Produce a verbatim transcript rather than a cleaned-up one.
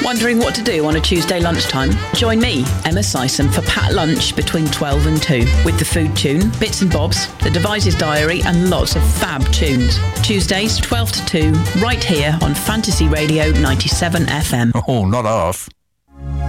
Wondering what to do on a Tuesday lunchtime? Join me, Emma Syson, for Pat Lunch between twelve and two with the Food Tune, Bits and Bobs, the Devices Diary and lots of fab tunes. Tuesdays twelve to two, right here on Fantasy Radio ninety-seven F M. Oh, not half.